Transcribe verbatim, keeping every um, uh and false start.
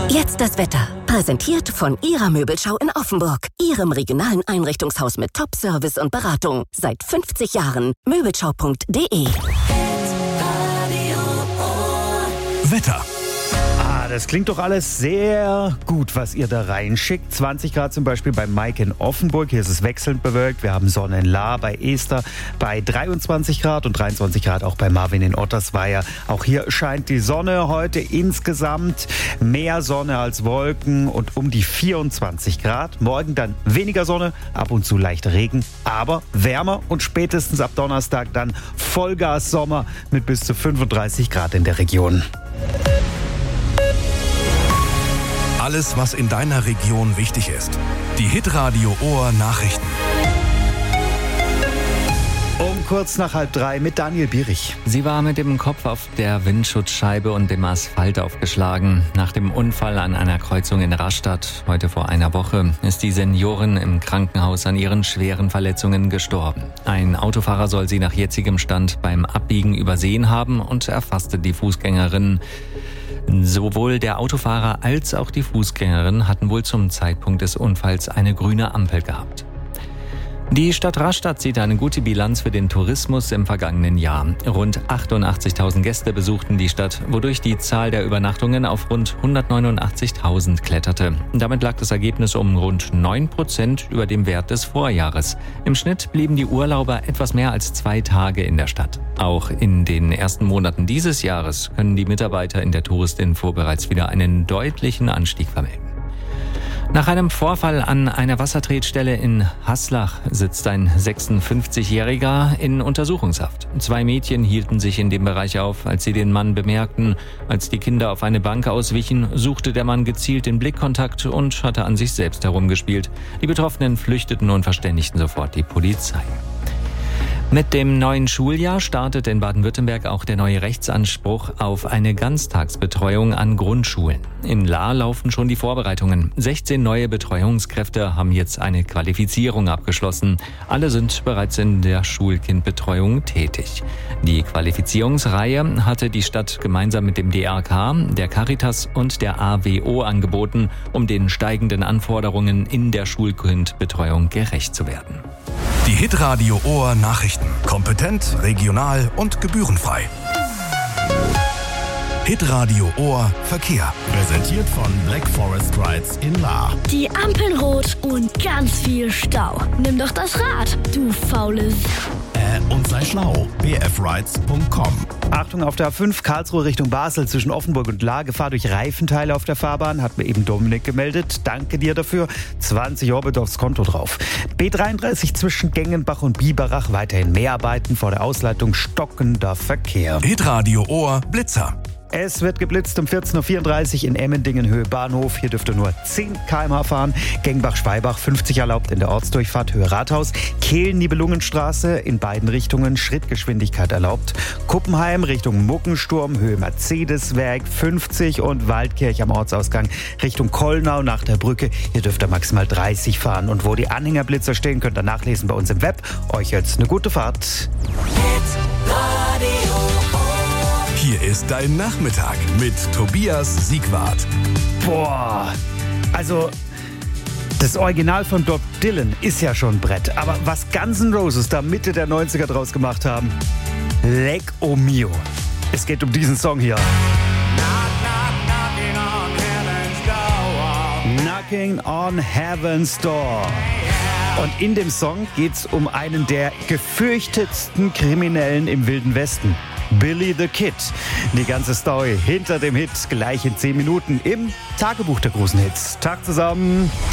Jetzt das Wetter. Präsentiert von Ihrer Möbelschau in Offenburg. Ihrem regionalen Einrichtungshaus mit Top-Service und Beratung. Seit fünfzig Jahren. Möbelschau punkt de. Wetter. Ah, das klingt doch alles sehr gut, was ihr da reinschickt. zwanzig Grad zum Beispiel bei Mike in Offenburg. Hier ist es wechselnd bewölkt. Wir haben Sonne in Lahr, bei Esther bei dreiundzwanzig Grad und dreiundzwanzig Grad auch bei Marvin in Ottersweier. Auch hier scheint die Sonne heute insgesamt. Mehr Sonne als Wolken und um die vierundzwanzig Grad. Morgen dann weniger Sonne, ab und zu leichter Regen, aber wärmer und spätestens ab Donnerstag dann Vollgas Sommer mit bis zu fünfunddreißig Grad in der Region. Alles, was in deiner Region wichtig ist. Die Hitradio Ohr Nachrichten. Um kurz nach halb drei mit Daniel Bierich. Sie war mit dem Kopf auf der Windschutzscheibe und dem Asphalt aufgeschlagen. Nach dem Unfall an einer Kreuzung in Rastatt heute vor einer Woche ist die Seniorin im Krankenhaus an ihren schweren Verletzungen gestorben. Ein Autofahrer soll sie nach jetzigem Stand beim Abbiegen übersehen haben und erfasste die Fußgängerin. Sowohl der Autofahrer als auch die Fußgängerin hatten wohl zum Zeitpunkt des Unfalls eine grüne Ampel gehabt. Die Stadt Rastatt zieht eine gute Bilanz für den Tourismus im vergangenen Jahr. Rund achtundachtzigtausend Gäste besuchten die Stadt, wodurch die Zahl der Übernachtungen auf rund hundertneunundachtzigtausend kletterte. Damit lag das Ergebnis um rund neun Prozent über dem Wert des Vorjahres. Im Schnitt blieben die Urlauber etwas mehr als zwei Tage in der Stadt. Auch in den ersten Monaten dieses Jahres können die Mitarbeiter in der Touristinfo bereits wieder einen deutlichen Anstieg vermelden. Nach einem Vorfall an einer Wassertretstelle in Haslach sitzt ein sechsundfünfzigjähriger in Untersuchungshaft. Zwei Mädchen hielten sich in dem Bereich auf, als sie den Mann bemerkten. Als die Kinder auf eine Bank auswichen, suchte der Mann gezielt den Blickkontakt und hatte an sich selbst herumgespielt. Die Betroffenen flüchteten und verständigten sofort die Polizei. Mit dem neuen Schuljahr startet in Baden-Württemberg auch der neue Rechtsanspruch auf eine Ganztagsbetreuung an Grundschulen. In Lahr laufen schon die Vorbereitungen. sechzehn neue Betreuungskräfte haben jetzt eine Qualifizierung abgeschlossen. Alle sind bereits in der Schulkindbetreuung tätig. Die Qualifizierungsreihe hatte die Stadt gemeinsam mit dem D R K, der Caritas und der A W O angeboten, um den steigenden Anforderungen in der Schulkindbetreuung gerecht zu werden. Die Hitradio Ohr Nachrichten. Kompetent, regional und gebührenfrei. Hitradio Ohr Verkehr. Präsentiert von Black Forest Rides in Lahr. Die Ampeln rot und ganz viel Stau. Nimm doch das Rad, du faules. Äh, und sei schlau. b f rides punkt com. Achtung auf der A fünf Karlsruhe Richtung Basel zwischen Offenburg und Lahr. Gefahr durch Reifenteile auf der Fahrbahn, hat mir eben Dominik gemeldet. Danke dir dafür. zwanzig Euro bitte aufs Konto drauf. B dreiunddreißig zwischen Gengenbach und Biberach. Weiterhin Mehrarbeiten vor der Ausleitung, stockender Verkehr. Hitradio Ohr Blitzer. Es wird geblitzt um vierzehn Uhr vierunddreißig in Emmendingen Höhe Bahnhof. Hier dürft ihr nur zehn Kilometer pro Stunde fahren. Gengbach-Schweibach fünfzig erlaubt in der Ortsdurchfahrt Höhe Rathaus. Kehlen-Nibelungenstraße in beiden Richtungen Schrittgeschwindigkeit erlaubt. Kuppenheim Richtung Muckensturm Höhe Mercedeswerk fünfzig und Waldkirch am Ortsausgang Richtung Kollnau nach der Brücke. Hier dürft ihr maximal dreißig fahren. Und wo die Anhängerblitzer stehen, könnt ihr nachlesen bei uns im Web. Euch jetzt eine gute Fahrt. Hier ist dein Nachmittag mit Tobias Siegwart. Boah, also das Original von Bob Dylan ist ja schon ein Brett. Aber was Guns N' Roses da Mitte der neunziger draus gemacht haben, Leg o mio. Es geht um diesen Song hier. Knocking on Heaven's Door. Und in dem Song geht's um einen der gefürchtetsten Kriminellen im Wilden Westen. Billy the Kid. Die ganze Story hinter dem Hit gleich in zehn Minuten im Tagebuch der großen Hits. Tag zusammen.